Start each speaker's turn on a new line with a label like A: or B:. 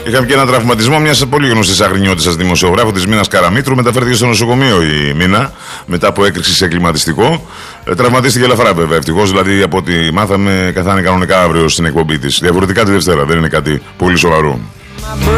A: Είχαμε και ένα τραυματισμό μιας πολύ γνωστής αγρινιώτισσας δημοσιογράφου της Μίνας Καραμήτρου. Μεταφέρθηκε στο νοσοκομείο η Μίνα μετά από έκρηξη σε κλιματιστικό. Τραυματίστηκε ελαφρά βέβαια. Ευτυχώς, δηλαδή από ό,τι μάθαμε, καθάνε κανονικά αύριο στην εκπομπή της. Διαφορετικά τη Δευτέρα, δεν είναι κάτι πολύ σοβαρό.